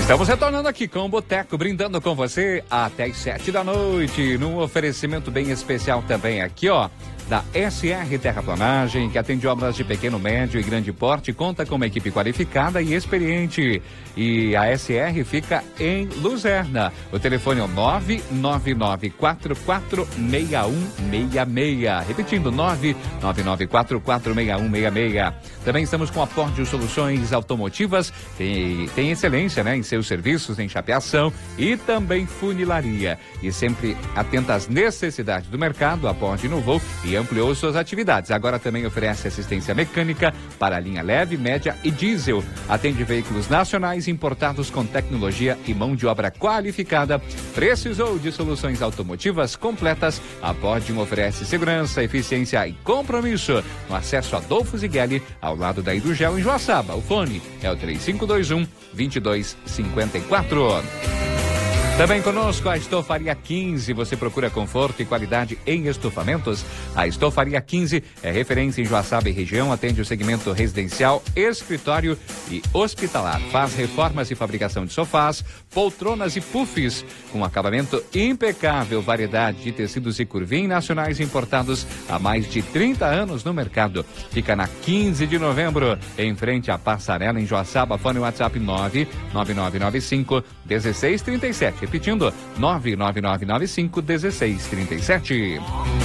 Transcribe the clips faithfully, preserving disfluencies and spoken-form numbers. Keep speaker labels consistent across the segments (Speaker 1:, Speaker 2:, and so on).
Speaker 1: Estamos retornando aqui com o Boteco, brindando com você até as sete da noite, num oferecimento bem especial também aqui, ó, da S R Terraplanagem, que atende obras de pequeno, médio e grande porte, conta com uma equipe qualificada e experiente. E a S R fica em Luzerna. O telefone é o nove nove nove quatro quatro seis um seis seis. Repetindo, nove nove nove quatro quatro seis um seis seis. Também estamos com a Ford Soluções Automotivas, tem, tem excelência, né, em seus serviços, em chapeação e também funilaria. E sempre atenta às necessidades do mercado, a Ford inovou e ampliou suas atividades. Agora também oferece assistência mecânica para a linha leve, média e diesel. Atende veículos nacionais importados com tecnologia e mão de obra qualificada. Precisou de soluções automotivas completas? A Ford oferece segurança, eficiência e compromisso. No acesso Adolfo Zigueli, ao lado da Hidrogel em Joaçaba. O fone é o três cinco dois um, dois dois cinco quatro. Também conosco a Estofaria quinze. Você procura conforto e qualidade em estofamentos? A Estofaria quinze é referência em Joaçaba e região, atende o segmento residencial, escritório e hospitalar. Faz reformas e fabricação de sofás, poltronas e puffs com acabamento impecável, variedade de tecidos e curvim nacionais importados há mais de trinta anos no mercado. Fica na quinze de novembro, em frente à Passarela em Joaçaba. Fone WhatsApp nove nove nove nove cinco um seis três sete. Repetindo, nove nove nove nove cinco um seis três sete.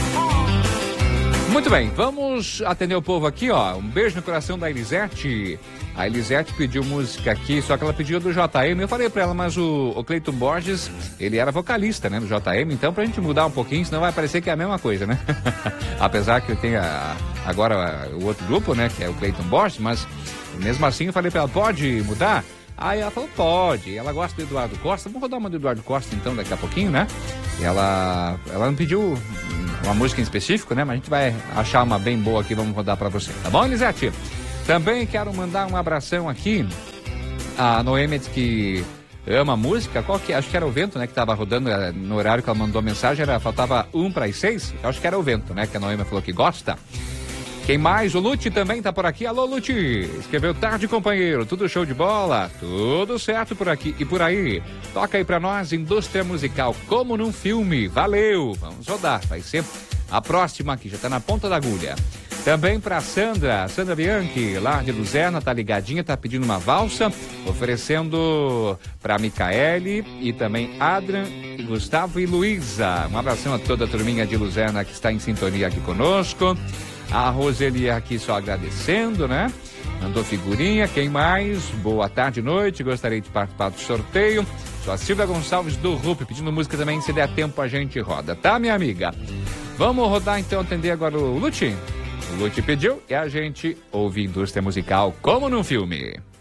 Speaker 1: Muito bem, vamos atender o povo aqui, ó. Um beijo no coração da Elisete. A Elisete pediu música aqui, só que ela pediu do J M. Eu falei pra ela, mas o, o Cleiton Borges, ele era vocalista, né, do J M. Então, pra gente mudar um pouquinho, senão vai parecer que é a mesma coisa, né? Apesar que eu tenho a, agora o outro grupo, né, que é o Cleiton Borges, mas mesmo assim eu falei pra ela, pode mudar? Aí ela falou, pode. Ela gosta do Eduardo Costa. Vamos rodar uma do Eduardo Costa, então, daqui a pouquinho, né? Ela, ela não pediu uma música em específico, né? Mas a gente vai achar uma bem boa aqui, vamos rodar pra você. Tá bom, Elisete? Também quero mandar um abração aqui. A Noêmia diz que ama música. Qual que é? Acho que era o Vento, né? Que tava rodando no horário que ela mandou a mensagem. Era, faltava um para as seis. Acho que era o Vento, né? Que a Noêmia falou que gosta. Quem mais? O Lute também tá por aqui. Alô, Lute! Escreveu tarde, companheiro. Tudo show de bola? Tudo certo por aqui e por aí. Toca aí pra nós, indústria musical, como num filme. Valeu! Vamos rodar. Vai ser a próxima aqui, já tá na ponta da agulha. Também pra Sandra, Sandra Bianchi, lá de Luzerna, tá ligadinha, tá pedindo uma valsa, oferecendo pra Micaele e também Adrian, Gustavo e Luísa. Um abração a toda a turminha de Luzerna que está em sintonia aqui conosco. A Roseli aqui só agradecendo, né? Mandou figurinha. Quem mais? Boa tarde, noite. Gostaria de participar do sorteio. Sou a Silvia Gonçalves do R U P, pedindo música também. Se der tempo, a gente roda, tá, minha amiga? Vamos rodar, então, atender agora o Lute. O Lute pediu e a gente ouve indústria musical como num filme.